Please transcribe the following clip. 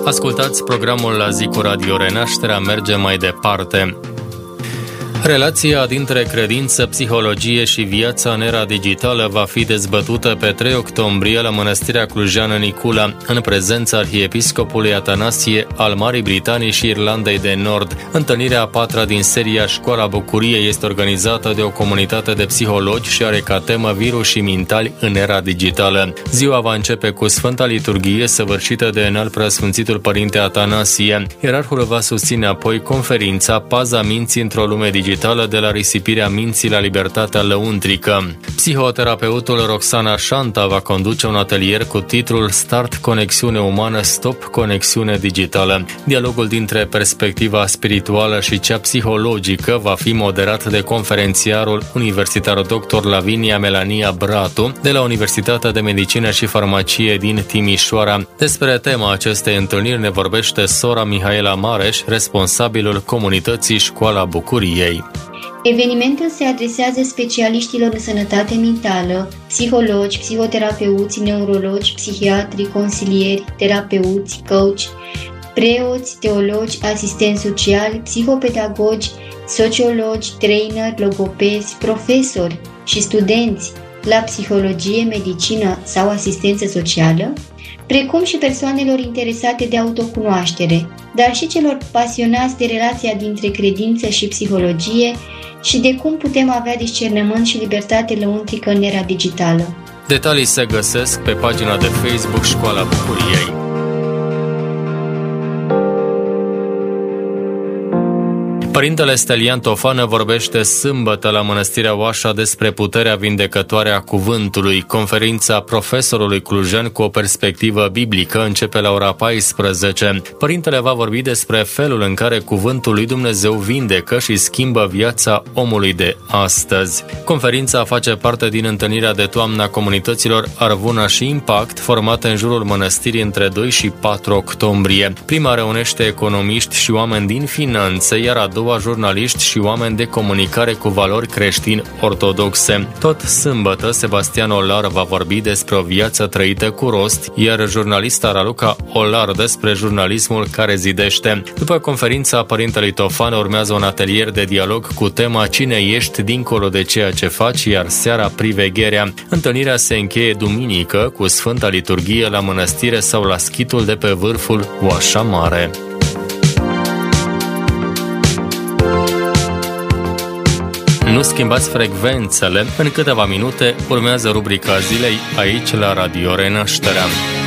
Ascultați programul La zi cu Radio Renașterea, merge mai departe. Relația dintre credință, psihologie și viața în era digitală va fi dezbătută pe 3 octombrie la Mănăstirea Clujeană Nicula, în prezența arhiepiscopului Atanasie al Marii Britanii și Irlandei de Nord. Întâlnirea a 4-a din seria Școala Bucuriei este organizată de o comunitate de psihologi și are ca temă virusii mentali în era digitală. Ziua va începe cu Sfânta Liturghie săvârșită de Înalt Preasfințitul Părinte Atanasie. Ierarhul va susține apoi conferința Paza minții într-o lume digitală, de la risipirea minții la libertatea lăuntrică. Psihoterapeutul Roxana Șanta va conduce un atelier cu titlul Start conexiune umană, stop conexiune digitală. Dialogul dintre perspectiva spirituală și cea psihologică va fi moderat de conferențiarul universitar dr. Lavinia Melania Bratu de la Universitatea de Medicină și Farmacie din Timișoara. Despre tema acestei întâlniri ne vorbește sora Mihaela Mareș, responsabilul comunității Școala Bucuriei. Evenimentul se adresează specialiștilor în sănătate mentală, psihologi, psihoterapeuți, neurologi, psihiatri, consilieri, terapeuți, coach, preoți, teologi, asistenți sociali, psihopedagogi, sociologi, trainer, logopezi, profesori și studenți la psihologie, medicină sau asistență socială, precum și persoanelor interesate de autocunoaștere, dar și celor pasionați de relația dintre credință și psihologie și de cum putem avea discernământ și libertate lăuntrică în era digitală. Detalii se găsesc pe pagina de Facebook Școala Bucuriei. Părintele Stelian Tofană vorbește sâmbătă la Mănăstirea Oașa despre puterea vindecătoare a cuvântului. Conferința profesorului clujean cu o perspectivă biblică începe la ora 14. Părintele va vorbi despre felul în care cuvântul lui Dumnezeu vindecă și schimbă viața omului de astăzi. Conferința face parte din întâlnirea de toamnă a comunităților Arvuna și Impact, formată în jurul mănăstirii între 2 și 4 octombrie. Prima reunește economiști și oameni din finanțe, iar a doua jurnaliști și oameni de comunicare cu valori creștini-ortodoxe. Tot sâmbătă, Sebastian Olar va vorbi despre o viață trăită cu rost, iar jurnalista Raluca Olar despre jurnalismul care zidește. După conferința părintelui Tofan urmează un atelier de dialog cu tema Cine ești dincolo de ceea ce faci, iar seara privegherea. Întâlnirea se încheie duminică cu Sfânta Liturghie la mănăstire sau la schitul de pe vârful Oașa Mare. Nu schimbați frecvențele, în câteva minute urmează rubrica zilei aici la Radio Renașterea.